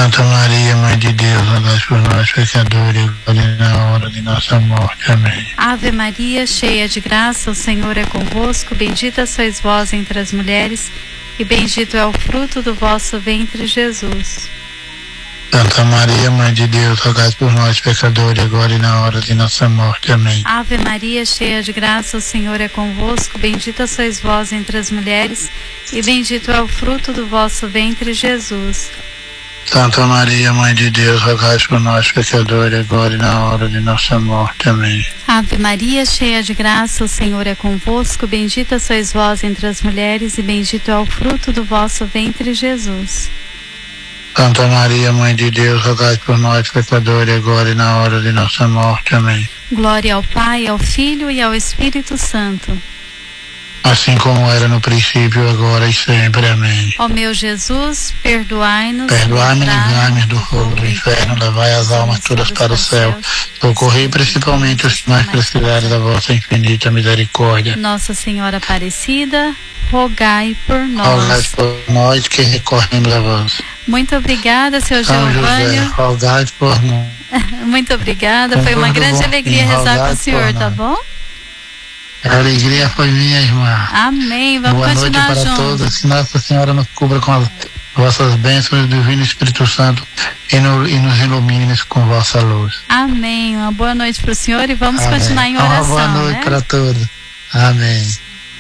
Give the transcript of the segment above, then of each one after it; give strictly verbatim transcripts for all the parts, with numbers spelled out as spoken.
Santa Maria, Mãe de Deus, rogai por nós, pecadores, agora e na hora de nossa morte. Amém. Ave Maria, cheia de graça, o Senhor é convosco, bendita sois vós entre as mulheres, e bendito é o fruto do vosso ventre, Jesus. Santa Maria, Mãe de Deus, rogai por nós, pecadores, agora e na hora de nossa morte. Amém. Ave Maria, cheia de graça, o Senhor é convosco, bendita sois vós entre as mulheres, e bendito é o fruto do vosso ventre, Jesus. Santa Maria, Mãe de Deus, rogai por nós, pecadores, agora e na hora de nossa morte. Amém. Ave Maria, cheia de graça, o Senhor é convosco, bendita sois vós entre as mulheres, e bendito é o fruto do vosso ventre, Jesus. Santa Maria, Mãe de Deus, rogai por nós, pecadores, agora e na hora de nossa morte. Amém. Glória ao Pai, ao Filho e ao Espírito Santo. Assim como era no princípio, agora e sempre. Amém. Ó meu Jesus, perdoai-nos. Perdoai-me, livrai-me do fogo do inferno, levai as almas todas para o céu. Socorrei principalmente os que mais precisarem da vossa infinita misericórdia. Nossa Senhora Aparecida, rogai por nós. Rogai por nós que recorremos a vós. Muito obrigada, seu São Giovanni. José, rogai por nós. Muito obrigada, Com foi uma todo grande bom alegria fim, rezar com rogai o senhor, por tá nós. bom? A alegria foi minha, irmã. Amém, vamos Boa noite continuar para juntos. todos. Que Nossa Senhora nos cubra com as vossas bênçãos do Divino Espírito Santo e, no, e nos ilumine com vossa luz. Amém, uma boa noite para o senhor e vamos Amém. continuar em oração. Uma boa noite né? para todos. Amém.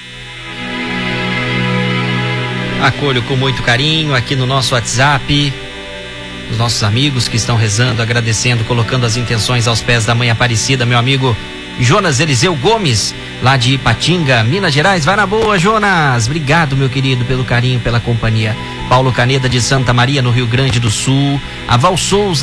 Acolho com muito carinho aqui no nosso WhatsApp os nossos amigos que estão rezando, agradecendo, colocando as intenções aos pés da Mãe Aparecida. Meu amigo Jonas Eliseu Gomes, lá de Ipatinga, Minas Gerais. Vai na boa, Jonas. Obrigado, meu querido, pelo carinho, pela companhia. Paulo Caneda de Santa Maria, no Rio Grande do Sul. A Val Souza